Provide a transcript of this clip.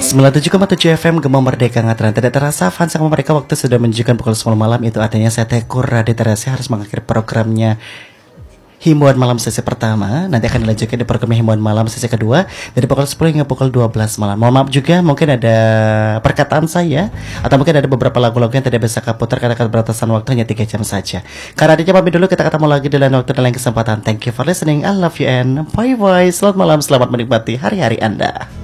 97,7 FM Gema Merdeka Ngatran. Tidak terasa fans sama mereka waktu sudah menunjukkan pukul 10 malam. Itu artinya saya Tekur Raditya Rasya harus mengakhiri programnya Himbauan Malam sesi pertama. Nanti akan dilanjutkan di program Himbauan Malam sesi kedua dari pukul 10 hingga pukul 12 malam. Mohon maaf juga mungkin ada perkataan saya atau mungkin ada beberapa lagu-lagu yang tidak bisa kaputar karena keterbatasan waktu hanya 3 jam saja. Karena Raditya pamit dulu, kita ketemu lagi di lain waktu dan lain kesempatan. Thank you for listening. I love you and bye bye. Selamat malam, selamat menikmati hari-hari Anda.